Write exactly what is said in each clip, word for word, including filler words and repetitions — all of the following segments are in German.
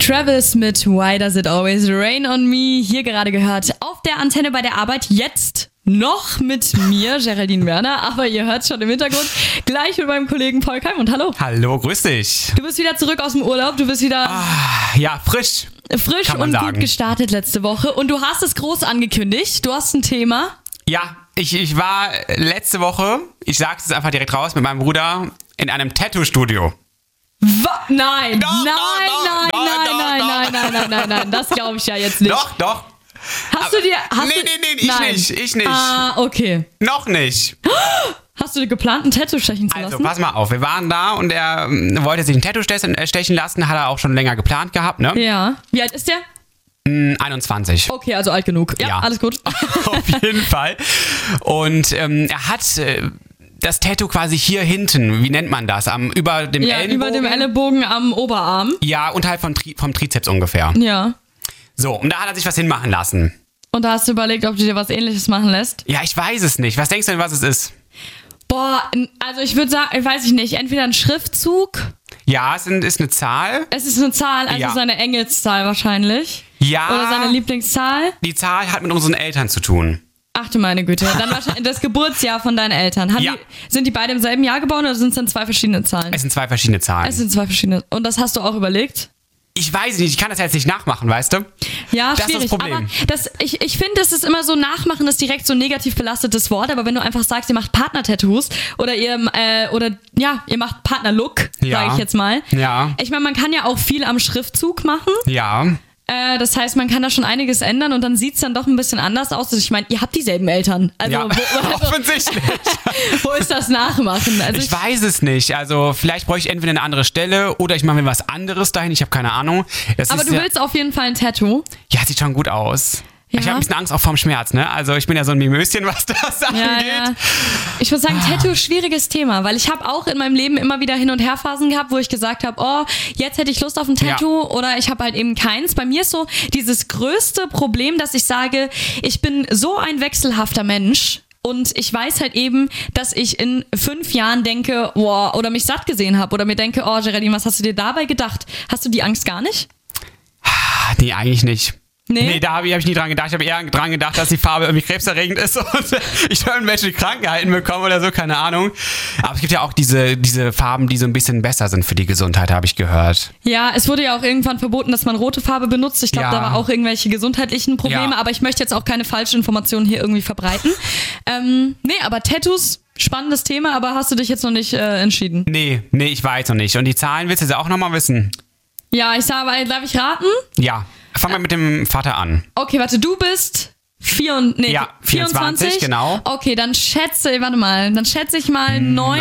Travis mit Why Does It Always Rain on Me, hier gerade gehört auf der Antenne bei der Arbeit, jetzt noch mit mir, Geraldine Werner, aber ihr hört schon im Hintergrund, gleich mit meinem Kollegen Paul Keimund. Hallo. Hallo, grüß dich. Du bist wieder zurück aus dem Urlaub, du bist wieder... Ah, ja, frisch. Frisch und sagen. gut gestartet letzte Woche und du hast es groß angekündigt, du hast ein Thema. Ja, ich, ich war letzte Woche, ich sag's jetzt einfach direkt raus, mit meinem Bruder in einem Tattoo-Studio. Was? Nein, Doch, nein, doch, nein, doch, nein, doch, nein, doch. nein, nein, nein, nein, nein, das glaube ich ja jetzt nicht. Doch, doch. Hast du dir... Hast nee, du, nee, nee, ich nein. nicht, ich nicht. Ah, okay. Noch nicht. Hast du dir geplant, ein Tattoo stechen zu Also, lassen? pass mal auf, wir waren da und er ähm, wollte sich ein Tattoo stechen, äh, stechen lassen, hat er auch schon länger geplant gehabt, ne? Ja. Wie alt ist der? Mm, einundzwanzig. Okay, also alt genug. Ja, Ja. alles gut. Auf jeden Fall. Und ähm, er hat äh, das Tattoo quasi hier hinten, wie nennt man das? Am, über dem Ja, Ellenbogen? über dem Ellenbogen am Oberarm. Ja, unterhalb vom, Tri vom Trizeps ungefähr. Ja. So, und da hat er sich was hinmachen lassen. Und da hast du überlegt, ob du dir was Ähnliches machen lässt? Ja, ich weiß es nicht. Was denkst du denn, was es ist? Boah, n- also ich würde sagen, ich weiß ich nicht, entweder ein Schriftzug, Ja, es ist eine Zahl. es ist eine Zahl, also Ja. seine Engelszahl wahrscheinlich. Ja, Oder seine Lieblingszahl. die Zahl hat mit unseren Eltern zu tun. Ach du meine Güte, dann wahrscheinlich das Geburtsjahr von deinen Eltern. Haben Ja. die, sind die beide im selben Jahr geboren oder sind es dann zwei verschiedene Zahlen? Es sind zwei verschiedene Zahlen. Es sind zwei verschiedene. Und das hast du auch überlegt? Ich weiß nicht, ich kann das jetzt nicht nachmachen, weißt du? Ja, Das ist schwierig. das Problem. Aber das, ich, ich finde, das ist immer so, nachmachen ist direkt so ein negativ belastetes Wort, aber wenn du einfach sagst, ihr macht Partner-Tattoos oder ihr, äh, oder ja, ihr macht Partner-Look, Ja. sage ich jetzt mal. Ja. Ich meine, man kann ja auch viel am Schriftzug machen. Ja. Äh, das heißt, man kann da schon einiges ändern und dann sieht es dann doch ein bisschen anders aus. Also ich meine, ihr habt dieselben Eltern. Also Ja, wo, also, offensichtlich. wo ist das Nachmachen? Also Ich weiß es nicht. Also vielleicht bräuchte ich entweder eine andere Stelle oder ich mache mir was anderes dahin. Ich habe keine Ahnung. Das aber ist du ja, willst auf jeden Fall ein Tattoo. ja, sieht schon gut aus. Ja. Ich habe ein bisschen Angst auch vorm Schmerz, ne? Also ich bin ja so ein Mimöschen, was das Ja, angeht. ja. Ich muss sagen, Tattoo ist schwieriges Thema, weil ich habe auch in meinem Leben immer wieder Hin- und Herphasen gehabt, wo ich gesagt habe, oh, jetzt hätte ich Lust auf ein Tattoo oder ich habe halt eben keins. Bei mir ist so dieses größte Problem, dass ich sage, ich bin so ein wechselhafter Mensch und ich weiß halt eben, dass ich in fünf Jahren denke, oh, oder mich satt gesehen habe oder mir denke, oh, Geraldine, was hast du dir dabei gedacht? Hast du die Angst gar nicht? Ah, nee, eigentlich nicht. Nee? Nee, da habe ich, hab ich nie dran gedacht. Ich habe eher dran gedacht, dass die Farbe irgendwie krebserregend ist und ich irgendwelche Krankheiten bekomme oder so, keine Ahnung. Aber es gibt ja auch diese, diese Farben, die so ein bisschen besser sind für die Gesundheit, habe ich gehört. Ja, es wurde ja auch irgendwann verboten, dass man rote Farbe benutzt. Ich glaube, Ja. da war auch irgendwelche gesundheitlichen Probleme, Ja. aber ich möchte jetzt auch keine falschen Informationen hier irgendwie verbreiten. ähm, nee, aber Tattoos, spannendes Thema, aber hast du dich jetzt noch nicht äh, entschieden? Nee, nee, ich weiß noch nicht. Und die Zahlen willst du ja auch nochmal wissen? Ja, ich sage, darf ich raten? Ja. Fangen wir mit dem Vater an. Okay, warte, du bist vier und, nee, Ja, vierundzwanzig, genau. Okay, dann schätze, warte mal, dann schätze ich mal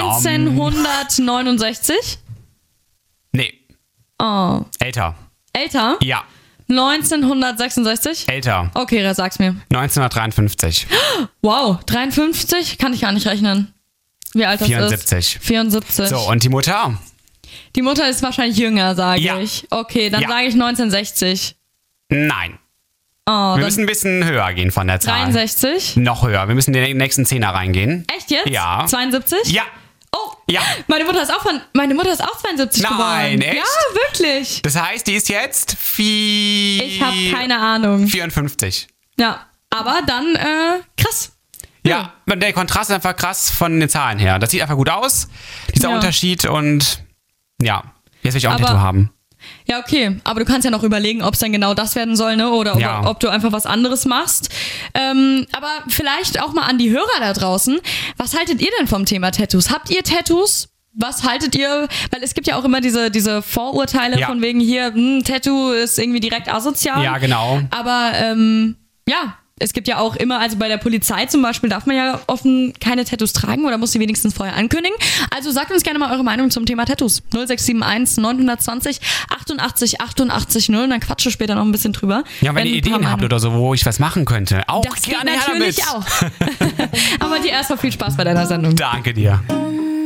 neunzehnhundertneunundsechzig. Nee, Oh, älter. älter? Ja, neunzehnhundertsechsundsechzig? älter. Okay, sag's mir. neunzehnhundertdreiundfünfzig. Wow, dreiundfünfzig? Kann ich gar nicht rechnen. Wie alt das vierundsiebzig. ist? vierundsiebzig. So, und die Mutter? Die Mutter ist wahrscheinlich jünger, sage Ja. ich. Okay, dann Ja. sage ich neunzehnhundertsechzig. Nein. Oh, Wir dann müssen ein bisschen höher gehen von der Zahl. dreiundsechzig. Noch höher. Wir müssen in den nächsten Zehner reingehen. Echt jetzt? Ja. zweiundsiebzig? Ja. Oh, Ja. meine Mutter ist auch von, meine Mutter ist auch zweiundsiebzig Nein, geworden. echt? Ja, wirklich. Das heißt, die ist jetzt vier... Ich habe keine Ahnung. vierundfünfzig. Ja, aber dann, äh, krass. Ja, der Kontrast ist einfach krass von den Zahlen her. Das sieht einfach gut aus, dieser Ja. Unterschied und ja, jetzt will ich auch ein Aber- Tattoo haben. Ja, okay. Aber du kannst ja noch überlegen, ob es dann genau das werden soll, ne? Oder ob, Ja. ob du einfach was anderes machst. Ähm, aber vielleicht auch mal an die Hörer da draußen. Was haltet ihr denn vom Thema Tattoos? Habt ihr Tattoos? Was haltet ihr? Weil es gibt ja auch immer diese, diese Vorurteile Ja. von wegen hier, hm, Tattoo ist irgendwie direkt asozial. Ja, genau. Aber ähm, ja, es gibt ja auch immer, also bei der Polizei zum Beispiel darf man ja offen keine Tattoos tragen oder muss sie wenigstens vorher ankündigen. Also sagt uns gerne mal eure Meinung zum Thema Tattoos. null sechs sieben eins neun zwei null achtundachtzig achtundachtzig null und dann quatsche später noch ein bisschen drüber. Ja, wenn ihr ein paar Ideen habt Meinungen- oder so, wo ich was machen könnte, auch Das geht gerne her natürlich damit. auch. Aber dir erstmal viel Spaß bei deiner Sendung. Danke dir.